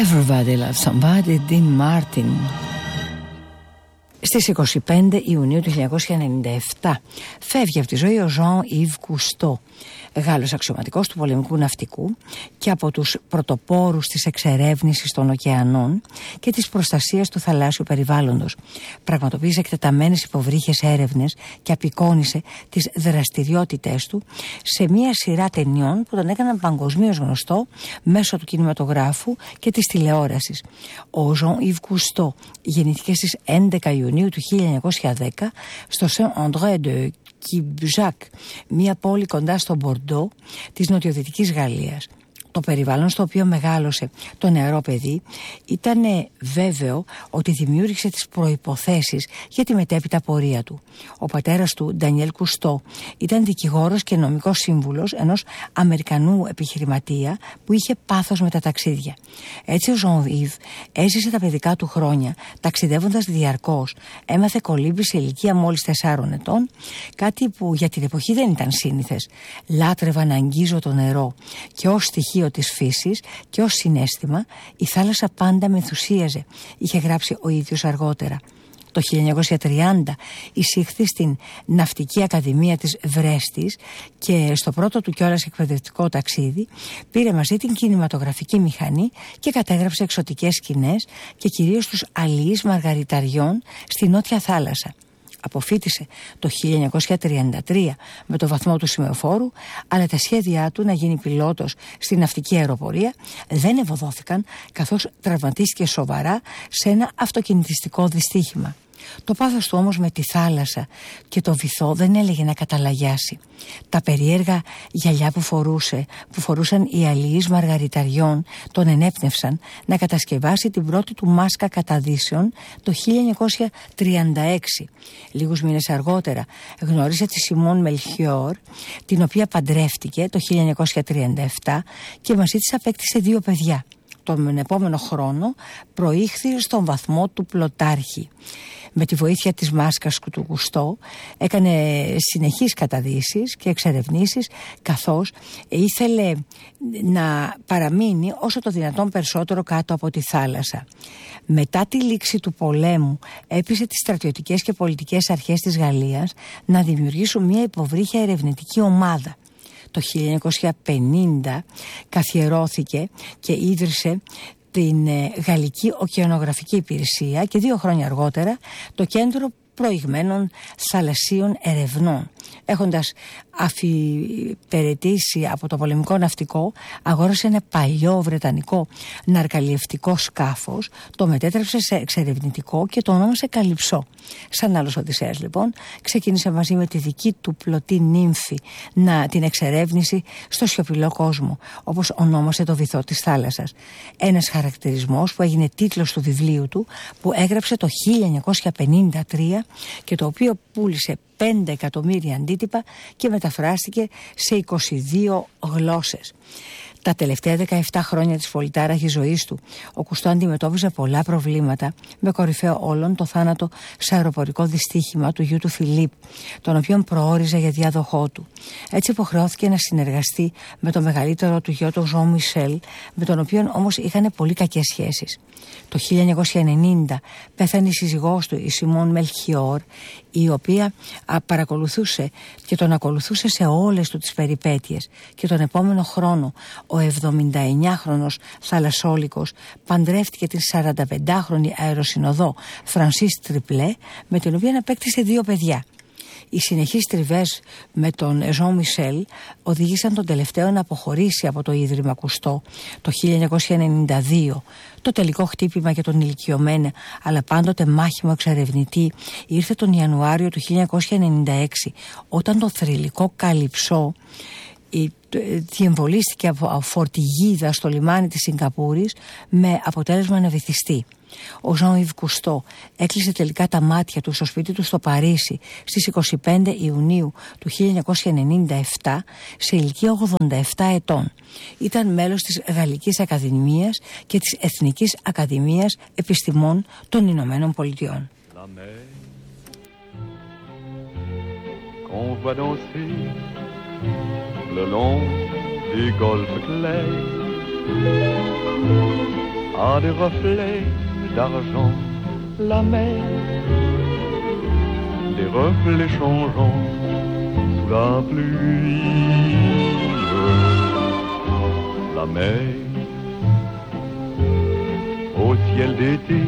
Everybody Loves Somebody, Dean Martin. Στις 25 Ιουνίου του 1997 φεύγει από τη ζωή ο Jean-Yves Cousteau, Γάλλος αξιωματικός του πολεμικού ναυτικού και από τους πρωτοπόρους της εξερεύνησης των ωκεανών και της προστασίας του θαλάσσιου περιβάλλοντος. Πραγματοποίησε εκτεταμένες υποβρύχες έρευνες και απεικόνισε τις δραστηριότητές του σε μια σειρά ταινιών που τον έκαναν παγκοσμίως γνωστό μέσω του κινηματογράφου και της τηλεόρασης. Ο Jean-Yves Cousteau γεννήθηκε στις 11 Ιουνίου του 1910 στο Saint-André de Quibjac, μια πόλη κοντά στο Μπορντό της νοτιοδυτικής Γαλλίας. Το περιβάλλον στο οποίο μεγάλωσε το νεαρό παιδί ήταν βέβαιο ότι δημιούργησε τις προϋποθέσεις για τη μετέπειτα πορεία του. Ο πατέρας του, Ντανιέλ Cousteau, ήταν δικηγόρος και νομικός σύμβουλος ενός Αμερικανού επιχειρηματία που είχε πάθος με τα ταξίδια. Έτσι ο Jean-Yves έζησε τα παιδικά του χρόνια ταξιδεύοντας διαρκώς. Έμαθε κολύμπη σε ηλικία μόλις 4 ετών, κάτι που για την εποχή δεν ήταν σύνηθες. Λάτρευα να αγγίζω το νερό και ως στοιχείο της φύσης και ως συναίσθημα η θάλασσα πάντα με ενθουσίαζε, είχε γράψει ο ίδιος αργότερα. Το 1930 εισήχθη στην Ναυτική Ακαδημία της Βρέστης και στο πρώτο του κιόλας εκπαιδευτικό ταξίδι πήρε μαζί την κινηματογραφική μηχανή και κατέγραψε εξωτικές σκηνές και κυρίως τους αλιείς μαργαριταριών στη Νότια Θάλασσα. Αποφοίτησε το 1933 με το βαθμό του σημεοφόρου, αλλά τα σχέδιά του να γίνει πιλότος στη ναυτική αεροπορία δεν ευωδόθηκαν, καθώς τραυματίστηκε σοβαρά σε ένα αυτοκινητιστικό δυστύχημα. Το πάθος του όμως με τη θάλασσα και το βυθό δεν έλεγε να καταλαγιάσει. Τα περίεργα γυαλιά που φορούσαν οι αλιείς μαργαριταριών τον ενέπνευσαν να κατασκευάσει την πρώτη του μάσκα καταδύσεων το 1936. Λίγους μήνες αργότερα γνώρισε τη Σιμών Μελχιόρ, την οποία παντρεύτηκε το 1937 και μαζί της απέκτησε 2 παιδιά. Τον επόμενο χρόνο προήχθη στον βαθμό του πλωτάρχη. Με τη βοήθεια της μάσκας του Cousteau έκανε συνεχείς καταδύσεις και εξερευνήσεις, καθώς ήθελε να παραμείνει όσο το δυνατόν περισσότερο κάτω από τη θάλασσα. Μετά τη λήξη του πολέμου έπεισε τις στρατιωτικές και πολιτικές αρχές της Γαλλίας να δημιουργήσουν μια υποβρύχια ερευνητική ομάδα. Το 1950 καθιερώθηκε και ίδρυσε την Γαλλική Οκεανογραφική Υπηρεσία και 2 χρόνια αργότερα το Κέντρο Προηγμένων Θαλασσίων Ερευνών. Έχοντας αφιπερετήσει από το πολεμικό ναυτικό, αγόρασε ένα παλιό βρετανικό ναρκαλιευτικό σκάφος, το μετέτρεψε σε εξερευνητικό και το ονόμασε Καλυψό. Σαν άλλος Οδυσσέας λοιπόν, ξεκίνησε μαζί με τη δική του πλωτή νύμφη την εξερεύνηση στο σιωπηλό κόσμο, όπως ονόμασε το βυθό της θάλασσας. Ένας χαρακτηρισμός που έγινε τίτλος του βιβλίου του, που έγραψε το 1953 και το οποίο πούλησε 5 εκατομμύρια αντίτυπα και μεταφράστηκε σε 22 γλώσσες. Τα τελευταία 17 χρόνια της πολυτάραχης ζωής του, ο Cousteau αντιμετώπιζε πολλά προβλήματα, με κορυφαίο όλων το θάνατο σε αεροπορικό δυστύχημα του γιου του Φιλίπ, τον οποίον προόριζε για διάδοχό του. Έτσι υποχρεώθηκε να συνεργαστεί με το μεγαλύτερο του γιο, τον Jean Michel, με τον οποίο όμως είχαν πολύ κακές σχέσεις. Το 1990 πέθανε η σύζυγός του, η Σιμών Μελχιόρ, η οποία παρακολουθούσε και τον ακολουθούσε σε όλες του τις περιπέτειες, και τον επόμενο χρόνο ο 79χρονος θαλασσόλικος παντρεύτηκε την 45χρονη αεροσυνοδό Φρανσίς Τριπλέ, με την οποία απέκτησε 2 παιδιά. Οι συνεχείς τριβές με τον Jean Michel οδήγησαν τον τελευταίο να αποχωρήσει από το Ίδρυμα Cousteau το 1992. Το τελικό χτύπημα για τον ηλικιωμένο αλλά πάντοτε μάχημο εξερευνητή ήρθε τον Ιανουάριο του 1996, όταν το θρυλικό Καλυψό διεμβολίστηκε από φορτηγίδα στο λιμάνι της Σιγκαπούρης με αποτέλεσμα να βυθιστεί. Ο Jean-Yves Cousteau έκλεισε τελικά τα μάτια του στο σπίτι του στο Παρίσι στις 25 Ιουνίου του 1997 σε ηλικία 87 ετών. Ήταν μέλος της Γαλλικής Ακαδημίας και της Εθνικής Ακαδημίας Επιστημών των Ηνωμένων Πολιτειών. Le long du golfe clair, a des reflets d'argent, la mer, des reflets changeants sous la pluie. La mer, au ciel d'été,